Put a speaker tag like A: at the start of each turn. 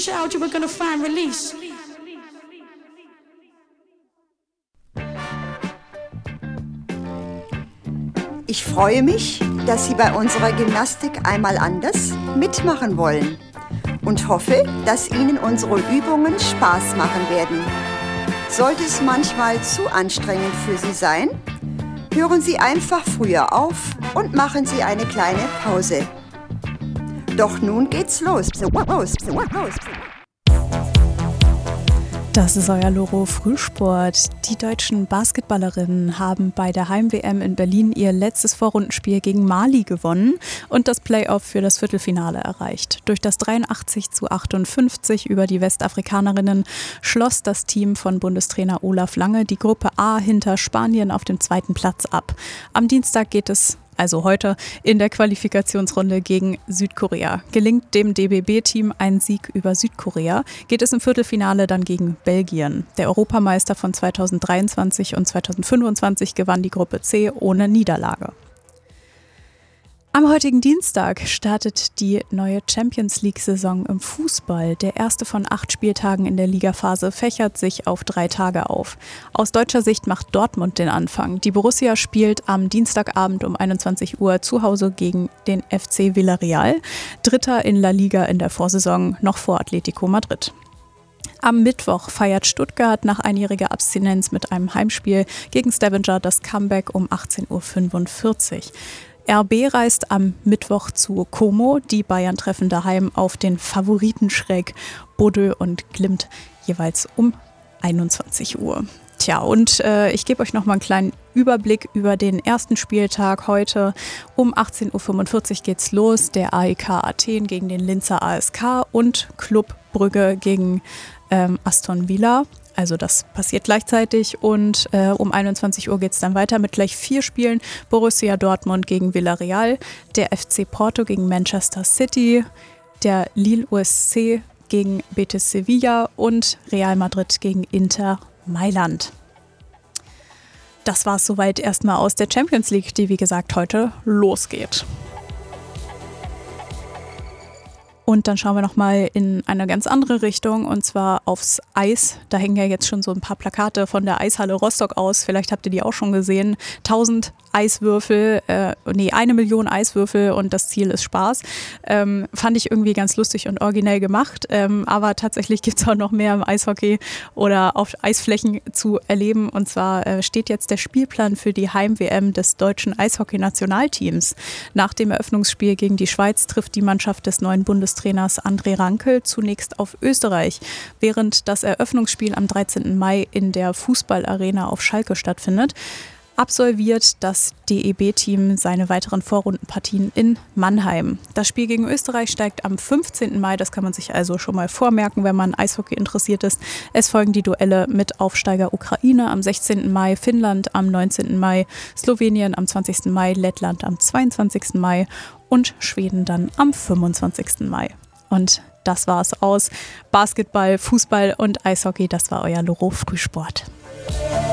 A: child, you were gonna find release.
B: Ich freue mich, dass Sie bei unserer Gymnastik einmal anders mitmachen wollen und hoffe, dass Ihnen unsere Übungen Spaß machen werden. Sollte es manchmal zu anstrengend für Sie sein, hören Sie einfach früher auf und machen Sie eine kleine Pause. Doch nun geht's los.
C: Das ist euer Loro Frühsport. Die deutschen Basketballerinnen haben bei der Heim-WM in Berlin ihr letztes Vorrundenspiel gegen Mali gewonnen und das Playoff für das Viertelfinale erreicht. Durch das 83:58 über die Westafrikanerinnen schloss das Team von Bundestrainer Olaf Lange die Gruppe A hinter Spanien auf dem zweiten Platz ab. Am Dienstag geht es, also heute, in der Qualifikationsrunde gegen Südkorea. Gelingt dem DBB-Team ein Sieg über Südkorea, geht es im Viertelfinale dann gegen Belgien. Der Europameister von 2023 und 2025 gewann die Gruppe C ohne Niederlage. Am heutigen Dienstag startet die neue Champions-League-Saison im Fußball. Der erste von 8 Spieltagen in der Ligaphase fächert sich auf 3 Tage auf. Aus deutscher Sicht macht Dortmund den Anfang. Die Borussia spielt am Dienstagabend um 21 Uhr zu Hause gegen den FC Villarreal. Dritter in La Liga in der Vorsaison, noch vor Atletico Madrid. Am Mittwoch feiert Stuttgart nach einjähriger Abstinenz mit einem Heimspiel gegen Stavanger das Comeback um 18:45 Uhr. RB reist am Mittwoch zu Como. Die Bayern treffen daheim auf den Favoritenschreck Bodø und Glimt jeweils um 21 Uhr. Tja, und ich gebe euch noch mal einen kleinen Überblick über den ersten Spieltag heute. Um 18:45 Uhr geht's los. Der AEK Athen gegen den Linzer ASK und Club Brügge gegen Aston Villa. Also das passiert gleichzeitig und um 21 Uhr geht es dann weiter mit gleich 4 Spielen. Borussia Dortmund gegen Villarreal, der FC Porto gegen Manchester City, der Lille USC gegen Betis Sevilla und Real Madrid gegen Inter Mailand. Das war es soweit erstmal aus der Champions League, die wie gesagt heute losgeht. Und dann schauen wir nochmal in eine ganz andere Richtung und zwar aufs Eis. Da hängen ja jetzt schon so ein paar Plakate von der Eishalle Rostock aus. Vielleicht habt ihr die auch schon gesehen. 1 Million Eiswürfel und das Ziel ist Spaß. Fand ich irgendwie ganz lustig und originell gemacht. Aber tatsächlich gibt es auch noch mehr im Eishockey oder auf Eisflächen zu erleben. Und zwar steht jetzt der Spielplan für die Heim-WM des deutschen Eishockey-Nationalteams. Nach dem Eröffnungsspiel gegen die Schweiz trifft die Mannschaft des neuen Bundestrainers André Rankel zunächst auf Österreich, während das Eröffnungsspiel am 13. Mai in der Fußballarena auf Schalke stattfindet. Absolviert das DEB-Team seine weiteren Vorrundenpartien in Mannheim. Das Spiel gegen Österreich steigt am 15. Mai, das kann man sich also schon mal vormerken, wenn man Eishockey interessiert ist. Es folgen die Duelle mit Aufsteiger Ukraine am 16. Mai, Finnland am 19. Mai, Slowenien am 20. Mai, Lettland am 22. Mai und Schweden dann am 25. Mai. Und das war's aus Basketball, Fußball und Eishockey. Das war euer Loro Frühsport.